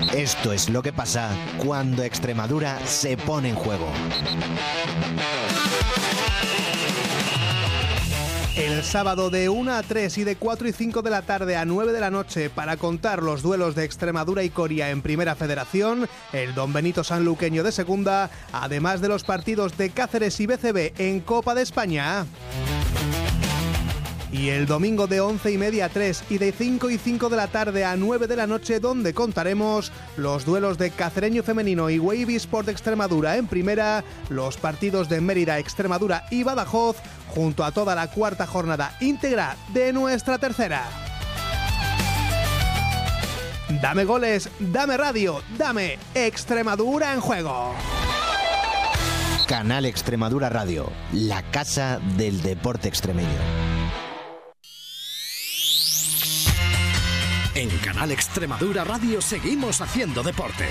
Esto es lo que pasa cuando Extremadura se pone en juego. El sábado de 1 a 3 y de 4 y 5 de la tarde a 9 de la noche para contar los duelos de Extremadura y Coria en Primera Federación, el Don Benito Sanluqueño de Segunda, además de los partidos de Cáceres y BCB en Copa de España. Y el domingo de 11:30 a 3 y de 5 y 5 de la tarde a 9 de la noche, donde contaremos los duelos de Cacereño Femenino y Wavy Sport Extremadura en Primera, los partidos de Mérida, Extremadura y Badajoz, junto a toda la cuarta jornada íntegra de nuestra tercera. Dame goles, dame radio, dame Extremadura en juego. Canal Extremadura Radio, la casa del deporte extremeño. En Canal Extremadura Radio seguimos haciendo deporte.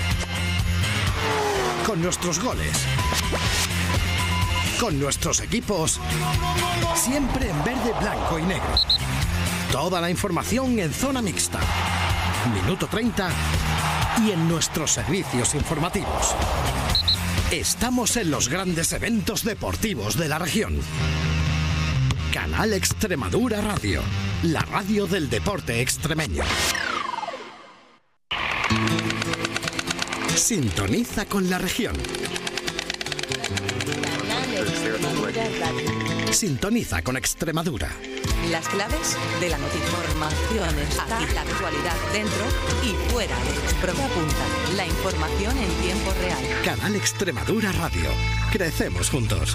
Con nuestros goles. Con nuestros equipos. Siempre en verde, blanco y negro. Toda la información en zona mixta. Minuto 30 y en nuestros servicios informativos. Estamos en los grandes eventos deportivos de la región. Canal Extremadura Radio, la radio del deporte extremeño. Sintoniza con la región. Sintoniza con Extremadura. Las claves de la notiformación está aquí, la actualidad dentro y fuera de nuestro punta. La información en tiempo real. Canal Extremadura Radio. Crecemos juntos.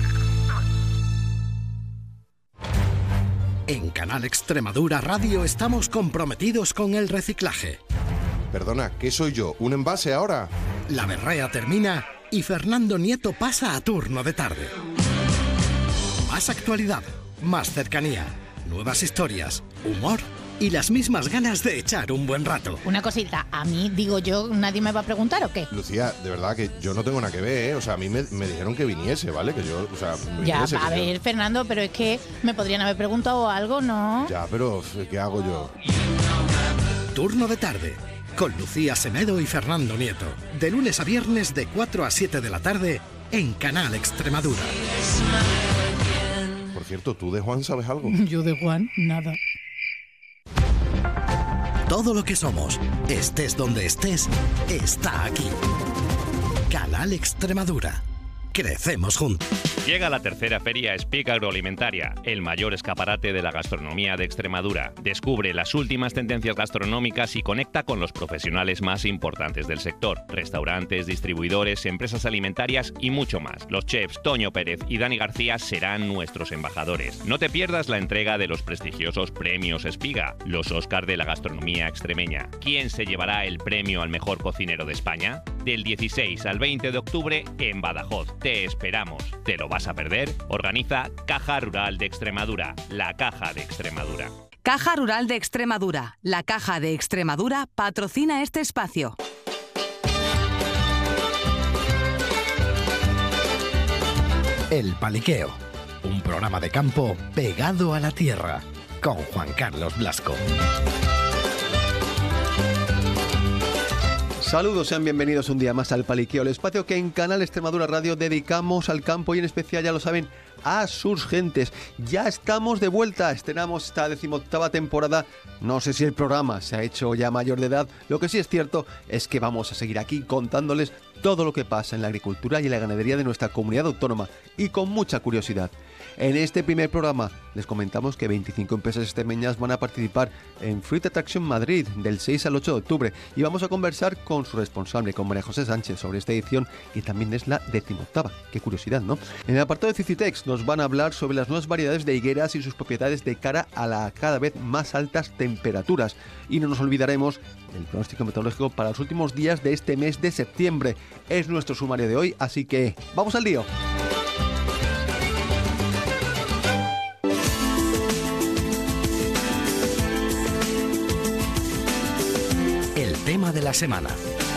En Canal Extremadura Radio estamos comprometidos con el reciclaje. Perdona, ¿qué soy yo? ¿Un envase ahora? La berrea termina y Fernando Nieto pasa a turno de tarde. Más actualidad, más cercanía, nuevas historias, humor y las mismas ganas de echar un buen rato. Una cosita, a mí, digo yo, ¿nadie me va a preguntar o qué? Lucía, de verdad que yo no tengo nada que ver, ¿eh? O sea, a mí me dijeron que viniese, ¿vale? Que yo, o sea... Ya, viniese, a ver, Fernando, pero es que me podrían haber preguntado algo, ¿no? Ya, pero ¿qué hago yo? Turno de tarde, con Lucía Semedo y Fernando Nieto. De lunes a viernes de 4 a 7 de la tarde en Canal Extremadura. Por cierto, ¿tú de Juan sabes algo? Yo de Juan, nada. Todo lo que somos, estés donde estés, está aquí. Canal Extremadura. Crecemos juntos. Llega la tercera feria Speak Agroalimentaria, el mayor escaparate de la gastronomía de Extremadura. Descubre las últimas tendencias gastronómicas y conecta con los profesionales más importantes del sector. Restaurantes, distribuidores, empresas alimentarias y mucho más. Los chefs Toño Pérez y Dani García serán nuestros embajadores. No te pierdas la entrega de los prestigiosos premios Espiga, los Oscar de la gastronomía extremeña. ¿Quién se llevará el premio al mejor cocinero de España? Del 16 al 20 de octubre en Badajoz. Te esperamos. ¿Te lo vas a perder? Organiza Caja Rural de Extremadura, la Caja de Extremadura. Caja Rural de Extremadura, la Caja de Extremadura, patrocina este espacio. El Paliqueo, un programa de campo pegado a la tierra, con Juan Carlos Blasco. Saludos, sean bienvenidos un día más al Paliqueo, el espacio que en Canal Extremadura Radio dedicamos al campo y en especial, ya lo saben, a sus gentes. Ya estamos de vuelta, estrenamos esta 18ª temporada. No sé si el programa se ha hecho ya mayor de edad, lo que sí es cierto es que vamos a seguir aquí contándoles todo lo que pasa en la agricultura y en la ganadería de nuestra comunidad autónoma y con mucha curiosidad. En este primer programa les comentamos que 25 empresas extremeñas van a participar en Fruit Attraction Madrid del 6 al 8 de octubre y vamos a conversar con su responsable, con María José Sánchez, sobre esta edición que también es la 18ª. Qué curiosidad, ¿no? En el apartado de Cicitex nos van a hablar sobre las nuevas variedades de higueras y sus propiedades de cara a las cada vez más altas temperaturas. Y no nos olvidaremos del pronóstico meteorológico para los últimos días de este mes de septiembre. Es nuestro sumario de hoy, así que ¡vamos al lío! Tema de la semana.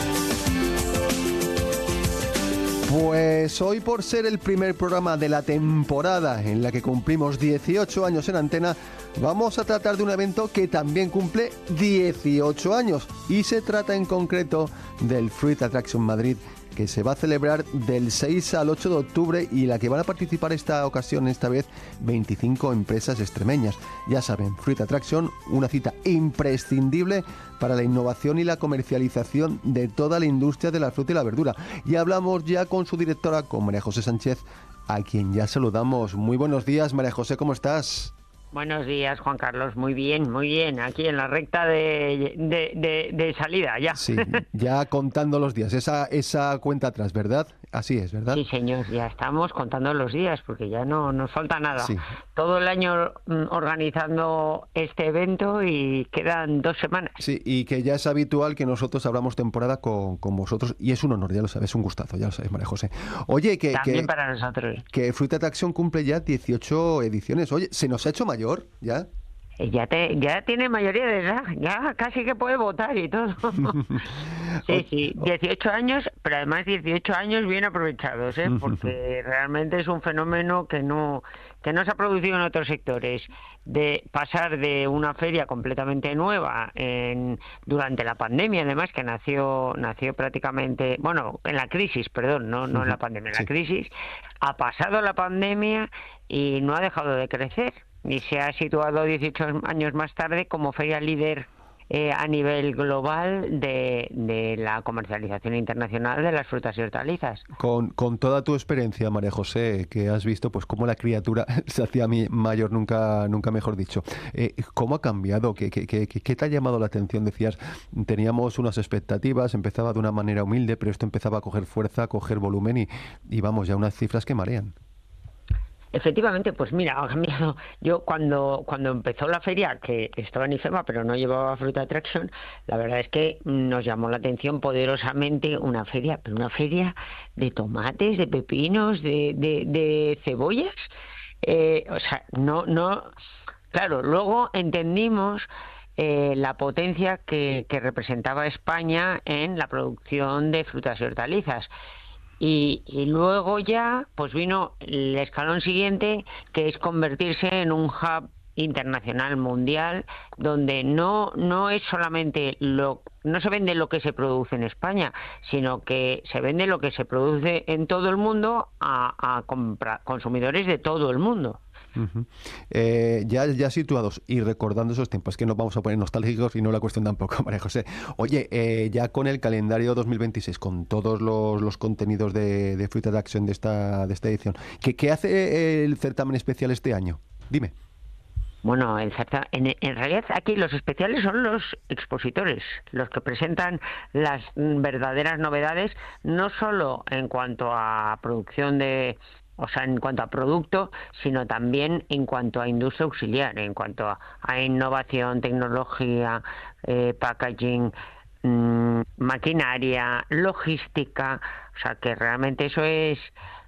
Pues hoy, por ser el primer programa de la temporada en la que cumplimos 18 años en antena, Vamos a tratar de un evento que también cumple 18 años y se trata en concreto del Fruit Attraction Madrid, que se va a celebrar del 6 al 8 de octubre y la que van a participar esta vez 25 empresas extremeñas. Ya saben, Fruit Attraction, una cita imprescindible para la innovación y la comercialización de toda la industria de la fruta y la verdura. Y hablamos ya con su directora, con María José Sánchez, a quien ya saludamos. Muy buenos días, María José, ¿cómo estás? Buenos días, Juan Carlos. Muy bien, aquí en la recta de salida ya. Sí, ya contando los días, esa cuenta atrás, ¿verdad? Así es, ¿verdad? Sí, señor, ya estamos contando los días porque ya no nos falta nada. Sí. Todo el año organizando este evento y quedan 2 semanas. Sí, y que ya es habitual que nosotros abramos temporada con vosotros y es un honor, ya lo sabes, un gustazo, ya lo sabes, María José. Oye, También para nosotros. Que Fruit Attraction cumple ya 18 ediciones. Oye, ¿se nos ha hecho mayor ya? Ya tiene mayoría de edad, ya casi que puede votar y todo. Sí, 18 años, pero además 18 años bien aprovechados, porque realmente es un fenómeno que no se ha producido en otros sectores, de pasar de una feria completamente nueva durante la pandemia, además, que nació prácticamente, bueno, en la crisis, perdón, no en la pandemia, en la crisis, ha pasado la pandemia y no ha dejado de crecer. Y se ha situado 18 años más tarde como feria líder a nivel global de la comercialización internacional de las frutas y hortalizas. Con toda tu experiencia, María José, que has visto pues cómo la criatura se hacía mayor, nunca mejor dicho. ¿Cómo ha cambiado? ¿Qué te ha llamado la atención? Decías, teníamos unas expectativas, empezaba de una manera humilde, pero esto empezaba a coger fuerza, a coger volumen y vamos, ya unas cifras que marean. Efectivamente, pues mira, ha cambiado. Yo cuando empezó la feria, que estaba en IFEMA, pero no llevaba Fruit Attraction, la verdad es que nos llamó la atención poderosamente una feria de tomates, de pepinos, de cebollas. O sea, no. Claro, luego entendimos la potencia que representaba España en la producción de frutas y hortalizas. Y luego ya pues vino el escalón siguiente, que es convertirse en un hub internacional mundial, donde no es solamente no se vende lo que se produce en España, sino que se vende lo que se produce en todo el mundo a consumidores de todo el mundo. Uh-huh. Ya situados y recordando esos tiempos, que nos vamos a poner nostálgicos y no la cuestión tampoco, María José. Oye, ya con el calendario 2026, con todos los contenidos de Fruit Attraction de esta edición, ¿qué hace el certamen especial este año? Dime. Bueno, en realidad aquí los especiales son los expositores, los que presentan las verdaderas novedades, no solo en cuanto a producción en cuanto a producto, sino también en cuanto a industria auxiliar, en cuanto a innovación, tecnología, packaging, maquinaria, logística, o sea que realmente eso es...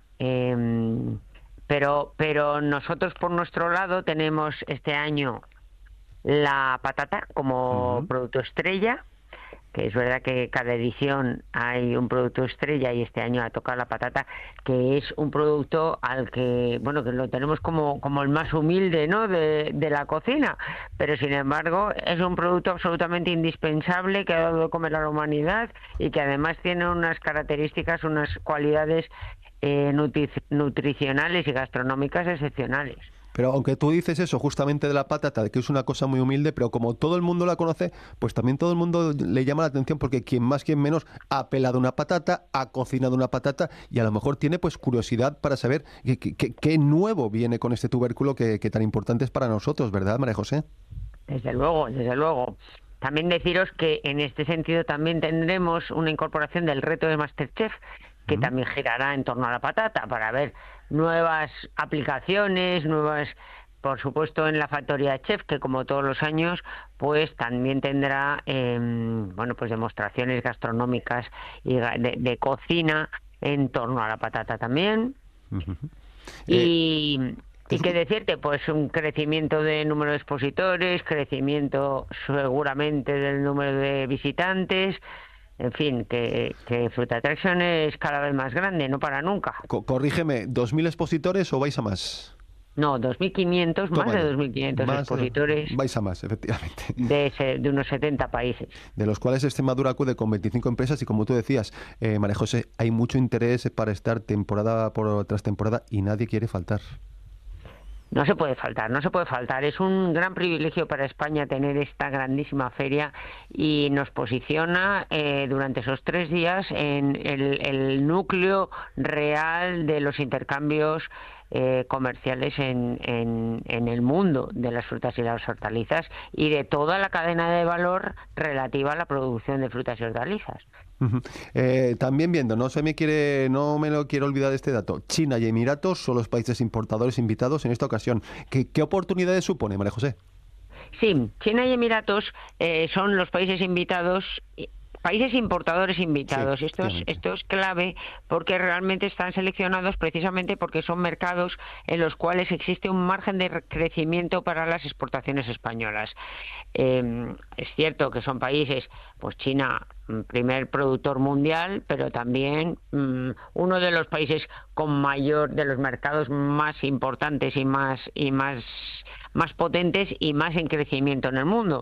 Pero nosotros por nuestro lado tenemos este año la patata como producto estrella, que es verdad que cada edición hay un producto estrella y este año ha tocado la patata, que es un producto al que, bueno, que lo tenemos como el más humilde, ¿no?, de la cocina, pero sin embargo es un producto absolutamente indispensable que ha dado de comer a la humanidad y que además tiene unas características, unas cualidades nutricionales y gastronómicas excepcionales. Pero aunque tú dices eso justamente de la patata, de que es una cosa muy humilde, pero como todo el mundo la conoce, pues también todo el mundo le llama la atención porque quien más, quien menos ha pelado una patata, ha cocinado una patata y a lo mejor tiene pues curiosidad para saber qué nuevo viene con este tubérculo que tan importante es para nosotros, ¿verdad, María José? Desde luego. También deciros que en este sentido también tendremos una incorporación del reto de MasterChef, que también girará en torno a la patata para ver nuevas aplicaciones, por supuesto en la factoría Chef, que como todos los años pues también tendrá pues demostraciones gastronómicas y de cocina en torno a la patata también. Y qué decirte, pues un crecimiento de número de expositores, crecimiento seguramente del número de visitantes. En fin, que Fruit Attraction es cada vez más grande, no para nunca. Corrígeme, ¿2.000 expositores o vais a más? No, 2.500, más de 2.500 expositores. Vais a más, efectivamente. De unos 70 países. De los cuales Extremadura acude con 25 empresas y, como tú decías, María José, hay mucho interés para estar temporada tras temporada y nadie quiere faltar. No se puede faltar. Es un gran privilegio para España tener esta grandísima feria y nos posiciona durante esos 3 días en el núcleo real de los intercambios comerciales en el mundo de las frutas y las hortalizas y de toda la cadena de valor relativa a la producción de frutas y hortalizas. También viendo, no me lo quiero olvidar este dato, China y Emiratos son los países importadores invitados en esta ocasión. ¿Qué oportunidades supone, María José? Sí, China y Emiratos son los países invitados. Países importadores invitados. Sí, esto es clave porque realmente están seleccionados precisamente porque son mercados en los cuales existe un margen de crecimiento para las exportaciones españolas. Es cierto que son países, pues China, primer productor mundial, pero también uno de los países de los mercados más importantes y más potentes y más en crecimiento en el mundo.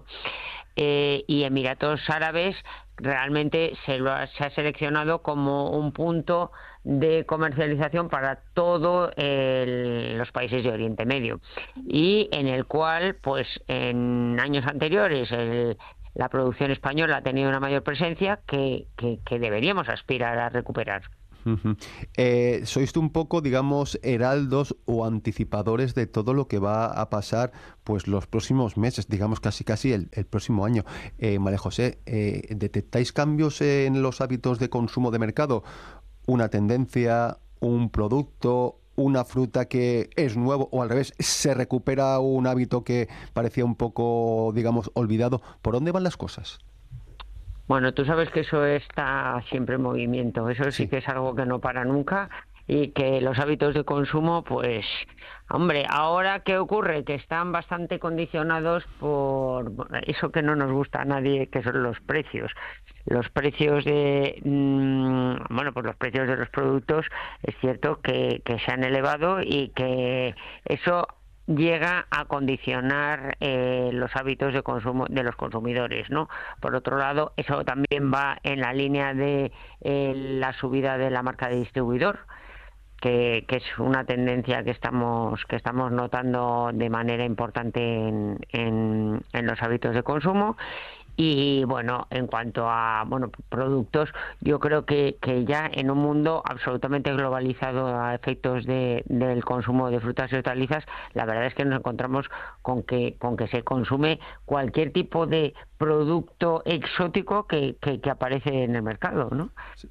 Y Emiratos Árabes realmente se ha seleccionado como un punto de comercialización para todos los países de Oriente Medio y en el cual, pues en años anteriores, la producción española ha tenido una mayor presencia que deberíamos aspirar a recuperar. Sois un poco, digamos, heraldos o anticipadores de todo lo que va a pasar pues los próximos meses, digamos casi el próximo año. María José, ¿detectáis cambios en los hábitos de consumo de mercado? ¿Una tendencia, un producto, una fruta que es nuevo o al revés, se recupera un hábito que parecía un poco, digamos, olvidado? ¿Por dónde van las cosas? Bueno, tú sabes que eso está siempre en movimiento, eso sí que es algo que no para nunca y que los hábitos de consumo, pues, hombre, ahora ¿qué ocurre? Que están bastante condicionados por eso que no nos gusta a nadie, que son los precios. Los precios los precios de los productos es cierto que se han elevado y que eso llega a condicionar los hábitos de consumo de los consumidores, ¿no? Por otro lado, eso también va en la línea de la subida de la marca de distribuidor, que es una tendencia que estamos notando de manera importante en los hábitos de consumo. Y bueno, en cuanto a productos, yo creo que ya en un mundo absolutamente globalizado a efectos del consumo de frutas y hortalizas, la verdad es que nos encontramos con que se consume cualquier tipo de producto exótico que aparece en el mercado, ¿no?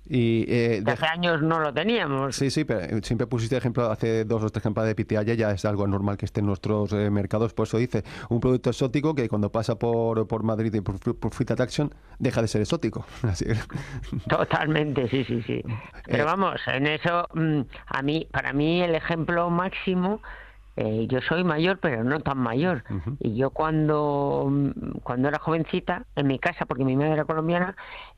Hace años no lo teníamos. Sí, pero siempre pusiste ejemplo, hace 2 o 3 ejemplos de pitaya, ya es algo normal que esté en nuestros mercados, por eso dice, un producto exótico que cuando pasa por Madrid y por Fruit Attraction deja de ser exótico. Así. Totalmente, sí. Pero vamos, en eso, para mí el ejemplo máximo, yo soy mayor, pero no tan mayor. Uh-huh. Y yo cuando era jovencita, en mi casa, porque mi madre era colombiana,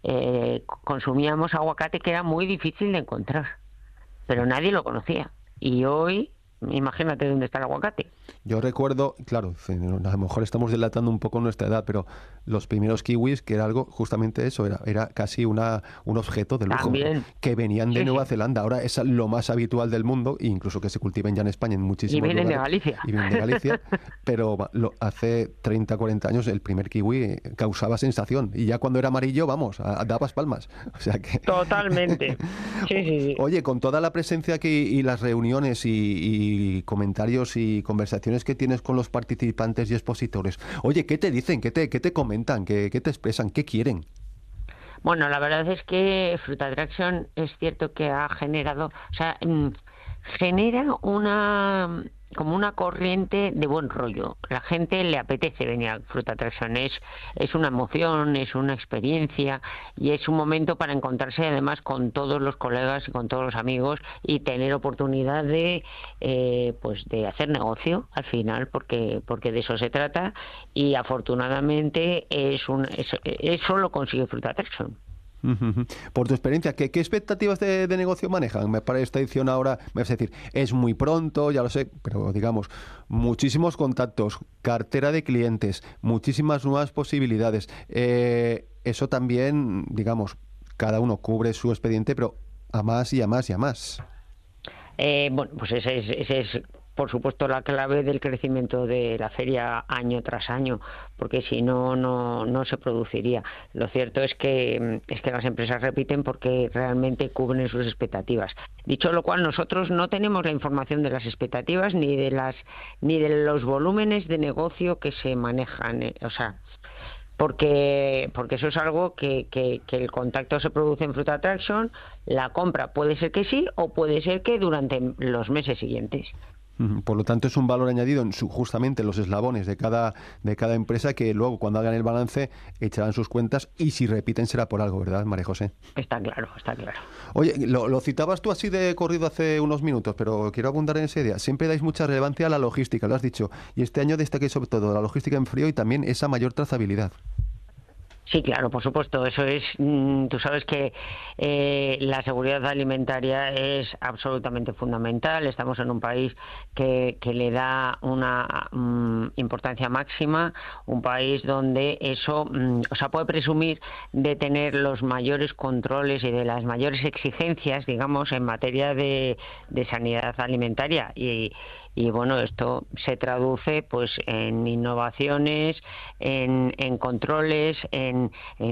consumíamos aguacate que era muy difícil de encontrar, pero nadie lo conocía. Y hoy, imagínate dónde está el aguacate. Yo recuerdo, claro, a lo mejor estamos delatando un poco nuestra edad, pero los primeros kiwis, que era algo, justamente eso, era casi un objeto de lujo. También. Que venían de Nueva Zelanda. Ahora es lo más habitual del mundo, incluso que se cultiven ya en España en muchísimos lugares. Y vienen de Galicia. Pero hace 30, 40 años el primer kiwi causaba sensación. Y ya cuando era amarillo, dabas palmas. O sea que... Totalmente. Sí. Oye, con toda la presencia aquí y las reuniones y comentarios y conversaciones que tienes con los participantes y expositores, oye, ¿qué te dicen? ¿Qué te comentan? ¿Qué te expresan? ¿Qué quieren? Bueno, la verdad es que Fruit Attraction es cierto que ha generado, genera como una corriente de buen rollo. La gente le apetece venir a Fruit Attraction, es una emoción, es una experiencia y es un momento para encontrarse además con todos los colegas y con todos los amigos y tener oportunidad de hacer negocio al final, porque de eso se trata y afortunadamente eso lo consigue Fruit Attraction. Por tu experiencia, ¿qué expectativas de negocio manejan para esta edición ahora? Es decir, es muy pronto, ya lo sé, pero digamos, muchísimos contactos, cartera de clientes, muchísimas nuevas posibilidades. Eso también, digamos, cada uno cubre su expediente, pero a más y a más y a más. Bueno, pues ese es por supuesto la clave del crecimiento de la feria año tras año, porque si no, no se produciría. Lo cierto es que las empresas repiten porque realmente cubren sus expectativas. Dicho lo cual, nosotros no tenemos la información de las expectativas ni de los volúmenes de negocio que se manejan, porque eso es algo que el contacto se produce en Fruit Attraction, la compra puede ser que sí o puede ser que durante los meses siguientes. Por lo tanto, es un valor añadido en justamente los eslabones de cada empresa, que luego cuando hagan el balance echarán sus cuentas, y si repiten será por algo, ¿verdad, María José? Está claro. Oye, lo citabas tú así de corrido hace unos minutos, pero quiero abundar en esa idea. Siempre dais mucha relevancia a la logística, lo has dicho, y este año destaqué sobre todo la logística en frío y también esa mayor trazabilidad. Sí, claro, por supuesto. Eso es, tú sabes que la seguridad alimentaria es absolutamente fundamental. Estamos en un país que le da una importancia máxima, un país donde eso, puede presumir de tener los mayores controles y de las mayores exigencias, digamos, en materia de sanidad alimentaria. Y bueno, esto se traduce pues en innovaciones, en controles, en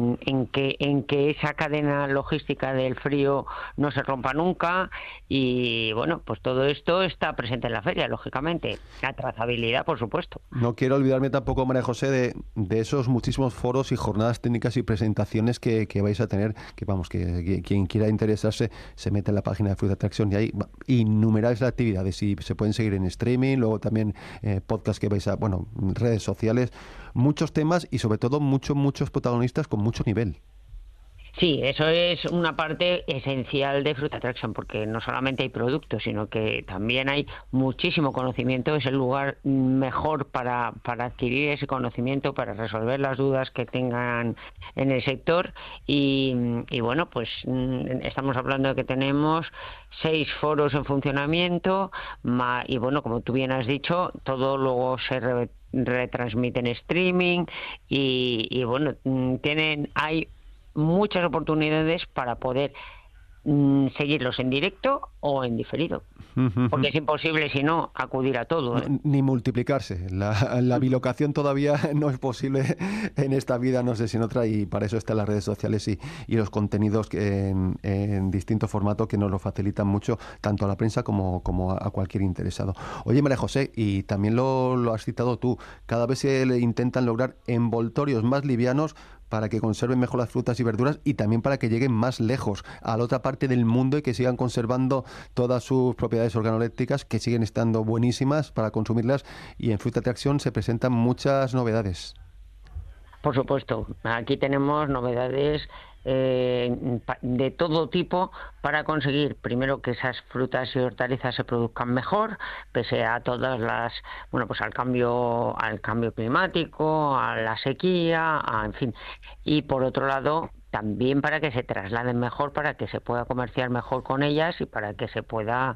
que esa cadena logística del frío no se rompa nunca, y bueno, pues todo esto está presente en la feria, lógicamente. La trazabilidad, por supuesto. No quiero olvidarme tampoco, María José, de esos muchísimos foros y jornadas técnicas y presentaciones que vais a tener, que quien quiera interesarse se mete en la página de Fruit Attraction y hay innumerables actividades y se pueden seguir en streaming, luego también podcast que vais a, redes sociales, muchos temas y sobre todo muchos protagonistas con mucho nivel. Sí, eso es una parte esencial de Fruit Attraction, porque no solamente hay productos, sino que también hay muchísimo conocimiento. Es el lugar mejor para adquirir ese conocimiento, para resolver las dudas que tengan en el sector. Y bueno, pues estamos hablando de que tenemos 6 foros en funcionamiento, y bueno, como tú bien has dicho, todo luego se retransmite en streaming y bueno, hay muchas oportunidades para poder seguirlos en directo o en diferido, porque es imposible si no acudir a todo, ¿eh? Ni multiplicarse, la bilocación todavía no es posible en esta vida, no sé si en otra, y para eso están las redes sociales y los contenidos en distinto formato que nos lo facilitan mucho tanto a la prensa como a cualquier interesado. Oye, María José, y también lo has citado tú, cada vez se le intentan lograr envoltorios más livianos para que conserven mejor las frutas y verduras y también para que lleguen más lejos a la otra parte del mundo y que sigan conservando todas sus propiedades organolépticas, que siguen estando buenísimas para consumirlas, y en Fruit Attraction se presentan muchas novedades. Por supuesto, aquí tenemos novedades de todo tipo para conseguir primero que esas frutas y hortalizas se produzcan mejor, pese a todas las, pues al cambio climático, a la sequía, en fin, y por otro lado también para que se trasladen mejor, para que se pueda comerciar mejor con ellas y para que se pueda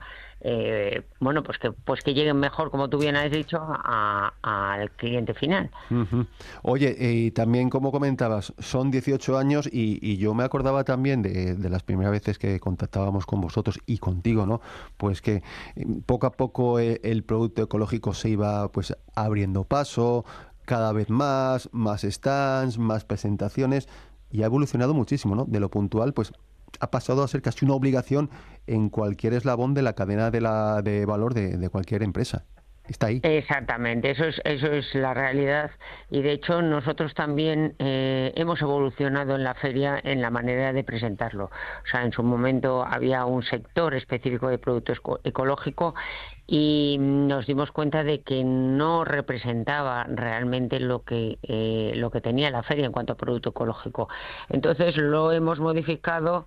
que lleguen mejor, como tú bien has dicho, al cliente final. Oye, y también, como comentabas, son 18 años y yo me acordaba también de las primeras veces que contactábamos con vosotros y contigo, ¿no? Pues que poco a poco el producto ecológico se iba pues abriendo paso, cada vez más stands, más presentaciones, y ha evolucionado muchísimo, ¿no? De lo puntual, pues ha pasado a ser casi una obligación en cualquier eslabón de la cadena de valor de cualquier empresa. Está ahí. Exactamente, eso es la realidad, y de hecho nosotros también hemos evolucionado en la feria en la manera de presentarlo. O sea, en su momento había un sector específico de producto ecológico y nos dimos cuenta de que no representaba realmente lo que tenía la feria en cuanto a producto ecológico. Entonces lo hemos modificado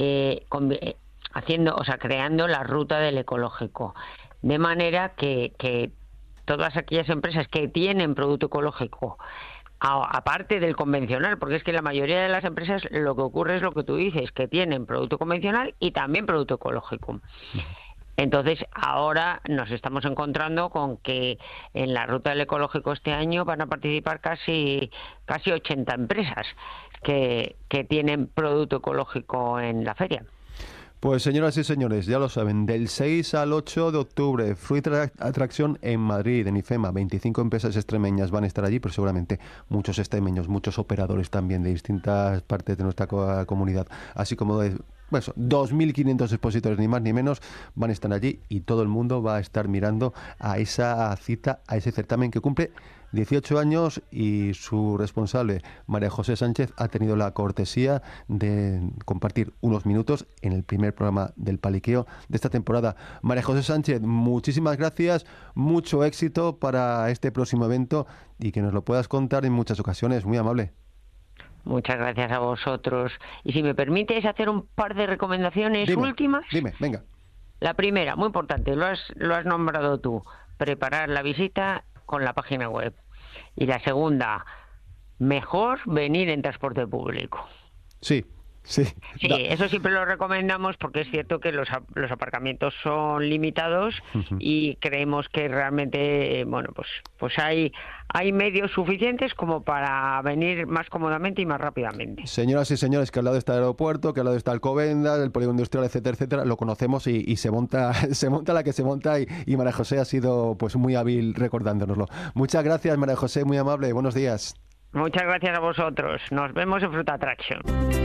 creando la ruta del ecológico, de manera que todas aquellas empresas que tienen producto ecológico aparte del convencional, porque es que la mayoría de las empresas lo que ocurre es lo que tú dices, que tienen producto convencional y también producto ecológico. Entonces, ahora nos estamos encontrando con que en la ruta del ecológico este año van a participar casi 80 empresas que tienen producto ecológico en la feria. Pues señoras y señores, ya lo saben, del 6 al 8 de octubre, Fruit Attraction en Madrid, en IFEMA, 25 empresas extremeñas van a estar allí, pero seguramente muchos extremeños, muchos operadores también de distintas partes de nuestra comunidad, así como de 2.500 expositores, ni más ni menos, van a estar allí y todo el mundo va a estar mirando a esa cita, a ese certamen que cumple 18 años y su responsable, María José Sánchez, ha tenido la cortesía de compartir unos minutos en el primer programa del Paliqueo de esta temporada. María José Sánchez, muchísimas gracias, mucho éxito para este próximo evento y que nos lo puedas contar en muchas ocasiones, muy amable. Muchas gracias a vosotros. Y si me permites hacer un par de recomendaciones últimas. Dime, venga. La primera, muy importante, lo has nombrado tú, preparar la visita con la página web. Y la segunda, mejor venir en transporte público. Sí. Sí, eso siempre lo recomendamos porque es cierto que los aparcamientos son limitados y creemos que realmente, pues hay medios suficientes como para venir más cómodamente y más rápidamente. Señoras y señores, que al lado está el aeropuerto, que al lado está Alcobendas, el polígono industrial, etcétera, lo conocemos y se monta la que se monta y María José ha sido pues muy hábil recordándonoslo. Muchas gracias, María José, muy amable, buenos días. Muchas gracias a vosotros, nos vemos en Fruit Attraction.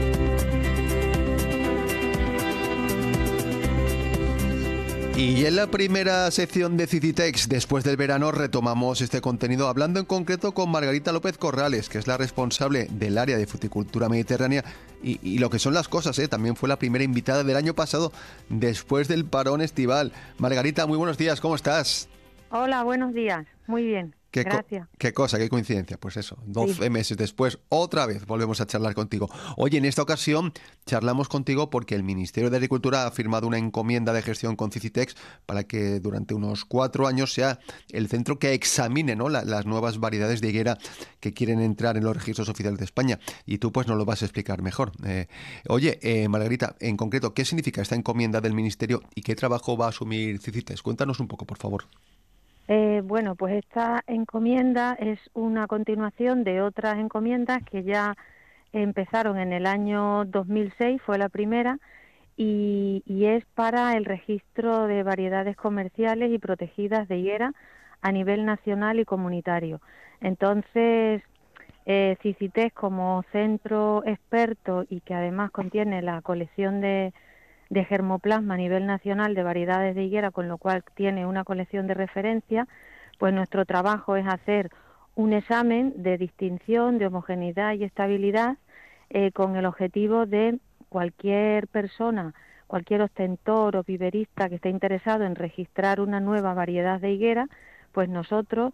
Y en la primera sección de Cicitex, después del verano, retomamos este contenido hablando en concreto con Margarita López Corrales, que es la responsable del área de fruticultura mediterránea y lo que son las cosas, también fue la primera invitada del año pasado después del parón estival. Margarita, muy buenos días, ¿cómo estás? Hola, buenos días, muy bien. Gracias. Qué coincidencia, pues eso, 12 meses después, otra vez volvemos a charlar contigo. Oye, en esta ocasión charlamos contigo porque el Ministerio de Agricultura ha firmado una encomienda de gestión con Cicitex para que durante unos 4 años sea el centro que examine, ¿no?, las nuevas variedades de higuera que quieren entrar en los registros oficiales de España. Y tú pues nos lo vas a explicar mejor. Margarita, en concreto, ¿qué significa esta encomienda del Ministerio y qué trabajo va a asumir Cicitex? Cuéntanos un poco, por favor. Pues esta encomienda es una continuación de otras encomiendas que ya empezaron en el año 2006, fue la primera, y es para el registro de variedades comerciales y protegidas de higuera a nivel nacional y comunitario. Entonces, Cicitex, como centro experto y que además contiene la colección de germoplasma a nivel nacional de variedades de higuera, con lo cual tiene una colección de referencia, pues nuestro trabajo es hacer un examen de distinción, de homogeneidad y estabilidad con el objetivo de cualquier persona, cualquier ostentor o viverista que esté interesado en registrar una nueva variedad de higuera, pues nosotros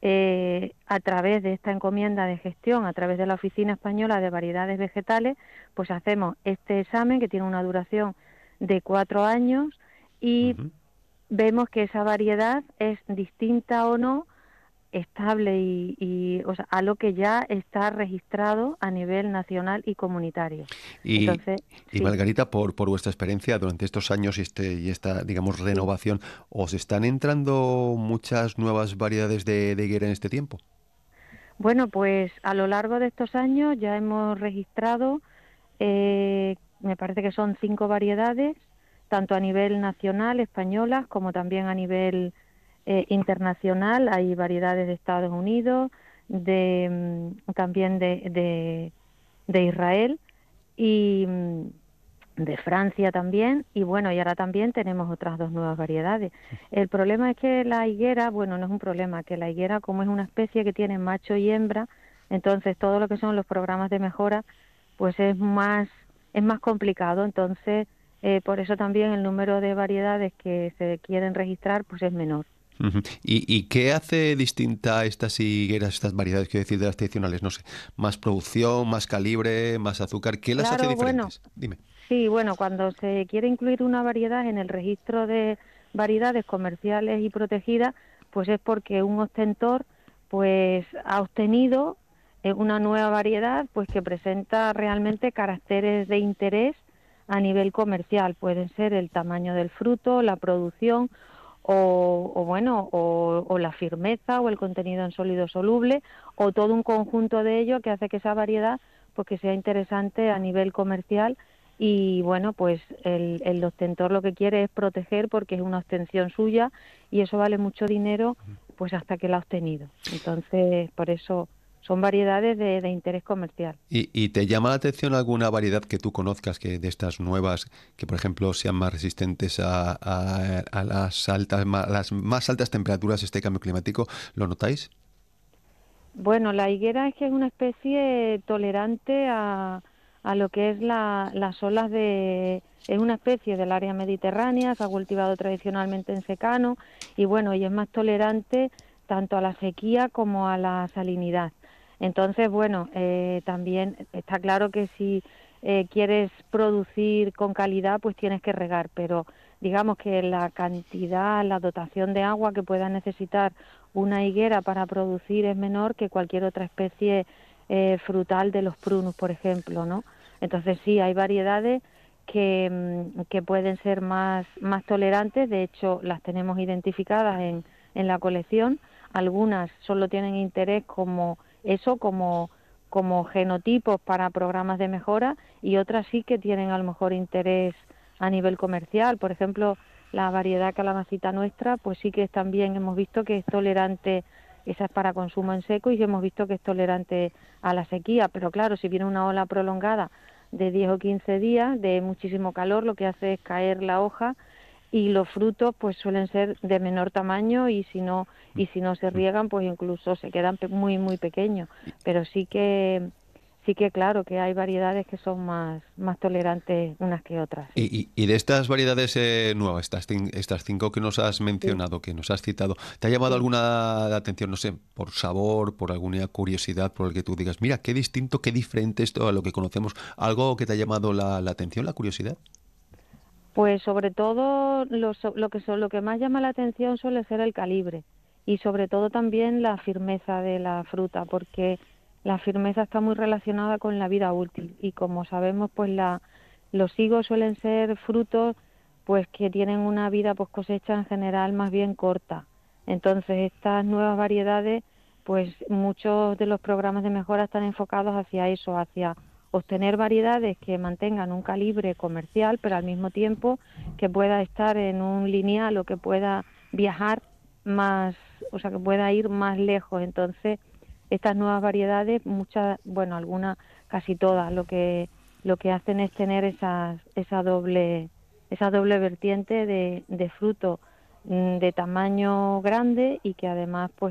a través de esta encomienda de gestión, a través de la Oficina Española de Variedades Vegetales, pues hacemos este examen que tiene una duración de 4 años y vemos que esa variedad es distinta o no, estable y a lo que ya está registrado a nivel nacional y comunitario. Entonces, Margarita, por vuestra experiencia durante estos años y esta, digamos, renovación, ¿os están entrando muchas nuevas variedades de higuera en este tiempo? Bueno, pues a lo largo de estos años ya hemos registrado me parece que son 5 variedades, tanto a nivel nacional, españolas, como también a nivel internacional. Hay variedades de Estados Unidos, también de Israel y de Francia también. Y bueno, y ahora también tenemos otras 2 nuevas variedades. El problema es que la higuera, no es un problema, que la higuera, como es una especie que tiene macho y hembra, entonces todo lo que son los programas de mejora, pues es más complicado. Entonces por eso también el número de variedades que se quieren registrar pues es menor. ¿Y qué hace distinta estas higueras, estas variedades, quiero decir, de las tradicionales? No sé, más producción, más calibre, más azúcar, ¿qué las hace diferentes? Dime. Sí, cuando se quiere incluir una variedad en el registro de variedades comerciales y protegidas, pues es porque un ostentor pues ha obtenido una nueva variedad pues que presenta realmente caracteres de interés a nivel comercial. Pueden ser el tamaño del fruto, la producción o la firmeza o el contenido en sólido soluble, o todo un conjunto de ello que hace que esa variedad pues que sea interesante a nivel comercial. Y bueno, pues el ostentor lo que quiere es proteger, porque es una obtención suya y eso vale mucho dinero pues hasta que la ha obtenido. Entonces, por eso son variedades de interés comercial. ¿Y te llama la atención alguna variedad que tú conozcas, que de estas nuevas, que por ejemplo sean más resistentes a las más altas temperaturas, este cambio climático? ¿Lo notáis? Bueno, la higuera es que es una especie tolerante a lo que es las olas es una especie del área mediterránea, se ha cultivado tradicionalmente en secano y bueno, y es más tolerante tanto a la sequía como a la salinidad. Entonces, bueno, también está claro que si quieres producir con calidad, pues tienes que regar, pero digamos que la cantidad, la dotación de agua que pueda necesitar una higuera para producir es menor que cualquier otra especie frutal de los prunus, por ejemplo, ¿no? Entonces sí, hay variedades que pueden ser más tolerantes. De hecho, las tenemos identificadas en la colección. Algunas solo tienen interés como genotipos para programas de mejora, y otras sí que tienen a lo mejor interés a nivel comercial. Por ejemplo, la variedad calabacita nuestra, pues sí que también hemos visto que es tolerante, esa es para consumo en seco, y hemos visto que es tolerante a la sequía. Pero claro, si viene una ola prolongada de 10 o 15 días de muchísimo calor, lo que hace es caer la hoja y los frutos pues suelen ser de menor tamaño, y si no se riegan pues incluso se quedan muy muy pequeños. Pero sí que claro que hay variedades que son más tolerantes unas que otras. Y de estas variedades nuevas, estas 5 que nos has mencionado, que nos has citado, ¿te ha llamado alguna atención, no sé, por sabor, por alguna curiosidad, por el que tú digas, mira, qué distinto, qué diferente esto a lo que conocemos? ¿Algo que te ha llamado la atención, la curiosidad? Pues sobre todo lo que más llama la atención suele ser el calibre, y sobre todo también la firmeza de la fruta, porque la firmeza está muy relacionada con la vida útil, y como sabemos pues los higos suelen ser frutos pues que tienen una vida pues cosecha en general más bien corta. Entonces estas nuevas variedades, pues muchos de los programas de mejora están enfocados hacia eso, hacia obtener variedades que mantengan un calibre comercial, pero al mismo tiempo que pueda estar en un lineal o que pueda viajar más, o sea, que pueda ir más lejos. Entonces, estas nuevas variedades, algunas, casi todas, lo que hacen es tener esa doble vertiente de fruto de tamaño grande, y que además pues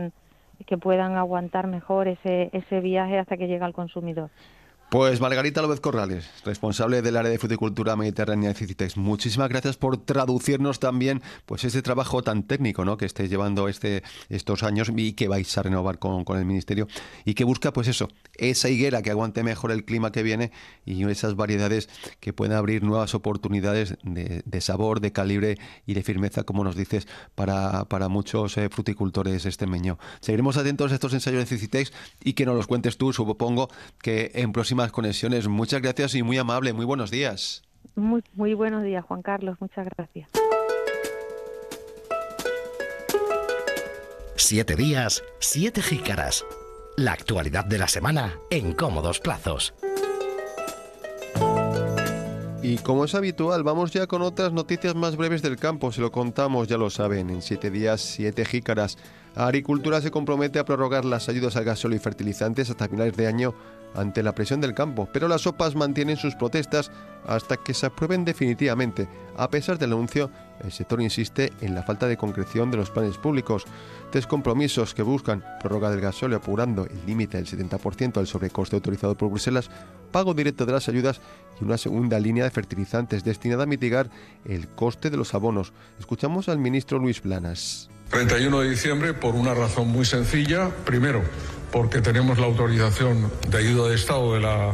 que puedan aguantar mejor ese viaje hasta que llega al consumidor. Pues Margarita López Corrales, responsable del área de fruticultura mediterránea de Cicitex, muchísimas gracias por traducirnos también pues este trabajo tan técnico, ¿no?, que estáis llevando estos años y que vais a renovar con el Ministerio, y que busca pues eso, esa higuera que aguante mejor el clima que viene, y esas variedades que pueden abrir nuevas oportunidades de sabor, de calibre y de firmeza, como nos dices, para muchos fruticultores extremeños. Seguiremos atentos a estos ensayos de Cicitex y que nos los cuentes tú, supongo que en próximas conexiones. Muchas gracias y muy amable. Muy buenos días. Muy, muy buenos días, Juan Carlos. Muchas gracias. 7 días, 7 jícaras. La actualidad de la semana en cómodos plazos. Y como es habitual, vamos ya con otras noticias más breves del campo. Se lo contamos, ya lo saben, en 7 días, 7 jícaras. Agricultura se compromete a prorrogar las ayudas al gasóleo y fertilizantes hasta finales de año ante la presión del campo, pero las OPAs mantienen sus protestas hasta que se aprueben definitivamente. A pesar del anuncio, el sector insiste en la falta de concreción de los planes públicos. 3 compromisos que buscan prórroga del gasóleo apurando el límite del 70% al sobrecoste autorizado por Bruselas, pago directo de las ayudas y una segunda línea de fertilizantes destinada a mitigar el coste de los abonos. Escuchamos al ministro Luis Planas. 31 de diciembre por una razón muy sencilla. Primero, porque tenemos la autorización de ayuda de Estado de la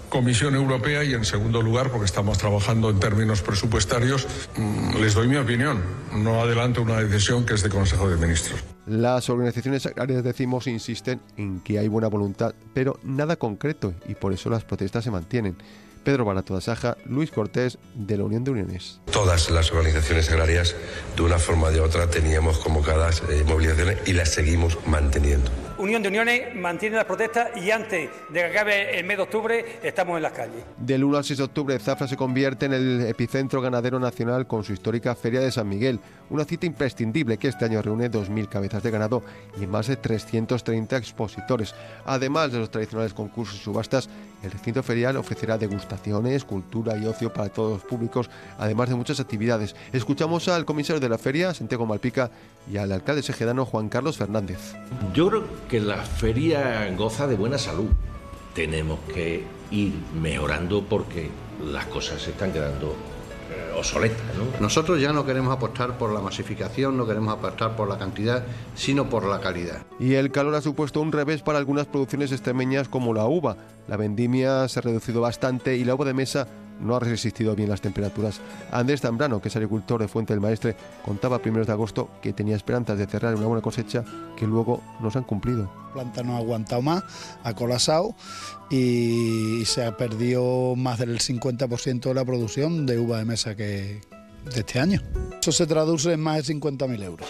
Comisión Europea y en segundo lugar, porque estamos trabajando en términos presupuestarios, les doy mi opinión. No adelanto una decisión que es de Consejo de Ministros. Las organizaciones agrarias, decimos, insisten en que hay buena voluntad, pero nada concreto, y por eso las protestas se mantienen. Pedro Barato de Saja, Luis Cortés, de la Unión de Uniones. Todas las organizaciones agrarias, de una forma o de otra, teníamos convocadas movilizaciones y las seguimos manteniendo. Unión de Uniones mantiene las protestas y antes de que acabe el mes de octubre estamos en las calles. Del 1 al 6 de octubre, Zafra se convierte en el epicentro ganadero nacional con su histórica Feria de San Miguel, una cita imprescindible que este año reúne 2.000 cabezas de ganado y más de 330 expositores. Además de los tradicionales concursos y subastas, el recinto ferial ofrecerá degustaciones, cultura y ocio para todos los públicos, además de muchas actividades. Escuchamos al comisario de la feria, Santiago Malpica, y al alcalde segedano, Juan Carlos Fernández. Yo creo que la feria goza de buena salud. Tenemos que ir mejorando porque las cosas se están quedando obsoletas, ¿no? Nosotros ya no queremos apostar por la masificación, no queremos apostar por la cantidad, sino por la calidad. Y el calor ha supuesto un revés para algunas producciones extremeñas como la uva. La vendimia se ha reducido bastante y la uva de mesa no ha resistido bien las temperaturas. Andrés Zambrano, que es agricultor de Fuente del Maestre, contaba a primeros de agosto que tenía esperanzas de cerrar una buena cosecha que luego no se han cumplido. La planta no ha aguantado más, ha colapsado y se ha perdido más del 50% de la producción de uva de mesa de este año. Eso se traduce en más de 50.000 euros.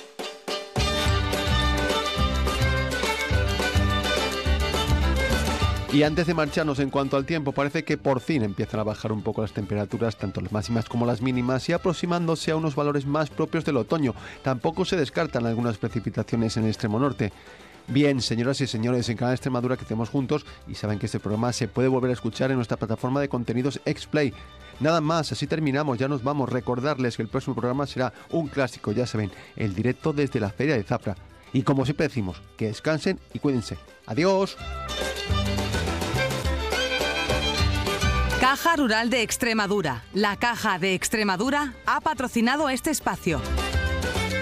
Y antes de marcharnos, en cuanto al tiempo, parece que por fin empiezan a bajar un poco las temperaturas, tanto las máximas como las mínimas, y aproximándose a unos valores más propios del otoño. Tampoco se descartan algunas precipitaciones en el extremo norte. Bien, señoras y señores, en Canal Extremadura crecemos juntos y saben que este programa se puede volver a escuchar en nuestra plataforma de contenidos Xplay. Nada más, así terminamos, ya nos vamos. Recordarles que el próximo programa será un clásico, ya saben, el directo desde la Feria de Zafra. Y como siempre decimos, que descansen y cuídense. ¡Adiós! Caja Rural de Extremadura. La Caja de Extremadura ha patrocinado este espacio.